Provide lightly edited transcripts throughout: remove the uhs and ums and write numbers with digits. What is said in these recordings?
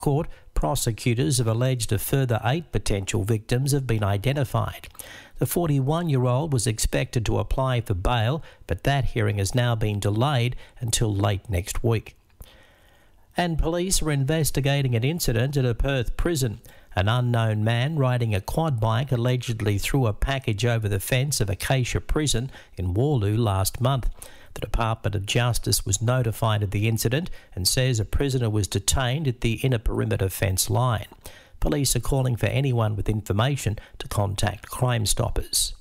Court, prosecutors have alleged a further 8 potential victims have been identified. The 41-year-old was expected to apply for bail, but that hearing has now been delayed until late next week. And police are investigating an incident at a Perth prison. An unknown man riding a quad bike allegedly threw a package over the fence of Acacia Prison in Woolloo last month. The Department of Justice was notified of the incident and says a prisoner was detained at the inner perimeter fence line. Police are calling for anyone with information to contact Crime Stoppers.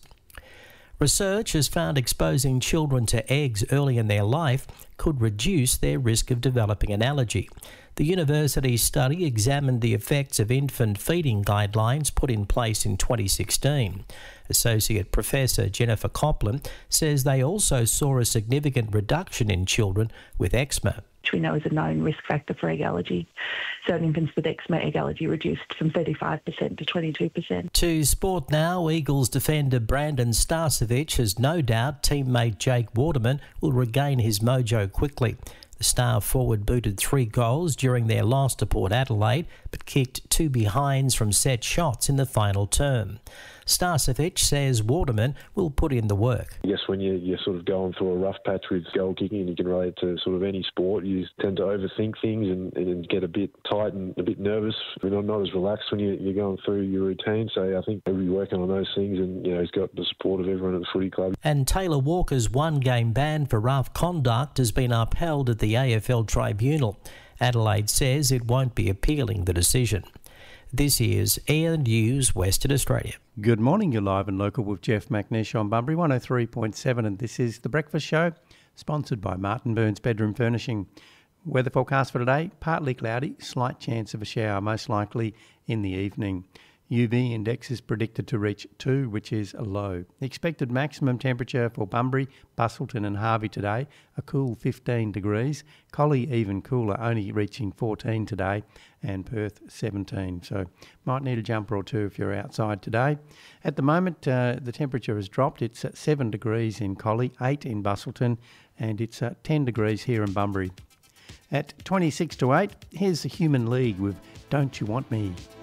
Research has found exposing children to eggs early in their life could reduce their risk of developing an allergy. The university's study examined the effects of infant feeding guidelines put in place in 2016. Associate Professor Jennifer Copland says they also saw a significant reduction in children with eczema, which we know is a known risk factor for egg allergy. Certain infants with eczema, egg allergy reduced from 35% to 22%. To sport now, Eagles defender Brandon Starcevic has no doubt teammate Jake Waterman will regain his mojo quickly. The star forward booted 3 goals during their loss to Port Adelaide, but kicked 2 behinds from set shots in the final term. Starcevic says Waterman will put in the work. I guess when you're sort of going through a rough patch with goal kicking, and you can relate to sort of any sport, you tend to overthink things and get a bit tight and a bit nervous. You're not as relaxed when you're going through your routine. So I think he'll be working on those things, and he's got the support of everyone at the footy club. And Taylor Walker's 1-game ban for rough conduct has been upheld at the AFL Tribunal. Adelaide says it won't be appealing the decision. This is Air News Western Australia. Good morning, you're live and local with Jeff McNish on Bunbury 103.7, and this is The Breakfast Show, sponsored by Martin Burns Bedroom Furnishing. Weather forecast for today, partly cloudy, slight chance of a shower, most likely in the evening. UV index is predicted to reach 2, which is a low. The expected maximum temperature for Bunbury, Busselton and Harvey today, a cool 15 degrees. Collie even cooler, only reaching 14 today, and Perth 17. So might need a jumper or two if you're outside today. At the moment, the temperature has dropped. It's at 7 degrees in Collie, 8 in Busselton, and it's at 10 degrees here in Bunbury. At 26 to 8, here's the Human League with Don't You Want Me?